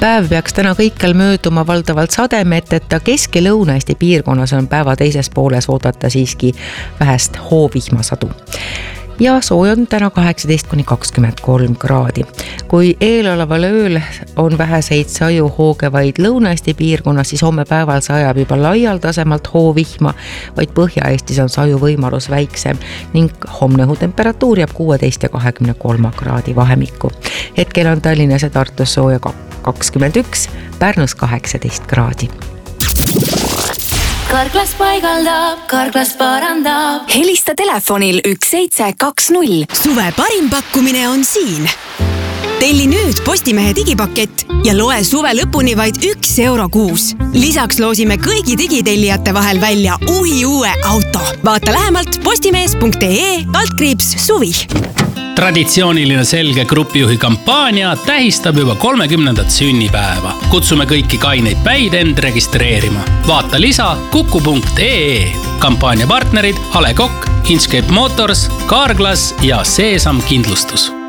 Päev peaks täna kõikjal mööduma valdavalt sademeteta, Kesk- ja Lõuna-Eesti piirkonnas on päeva teises pooles oodata siiski vähest hoovihmasadu. Ja sooj on täna 18–23 kraadi. Kui eeloleval ööl on väheseid saju hoogevaid Lõuna-Eesti piirkonnas, siis homme päeval sajab juba laialdasemalt hoovihma, vaid Põhja-Eestis on saju võimalus väiksem ning homne õhutemperatuur jääb 16 ja 23 kraadi vahemikku. Hetkel on Tallinnas ja Tartus sooja 21, Pärnus 18 kraadi. Karklas paigaldab, Karklas parandab. Helista telefonil 1720. Suve parim pakkumine on siin. Telli nüüd Postimehe digipakett ja loe suve lõpuni vaid €1 kuus. Lisaks loosime kõigi digitellijate vahel välja uue auto. Vaata lähemalt postimees.ee/suvi. Traditsiooniline Selge grupijuhi kampaania tähistab juba 30. sünnipäeva. Kutsume kõiki kaineid päid end registreerima. Vaata lisa kuku.ee. Kampaania partnerid Ale Kokk, Inscape Motors, Carglass ja Seesam Kindlustus.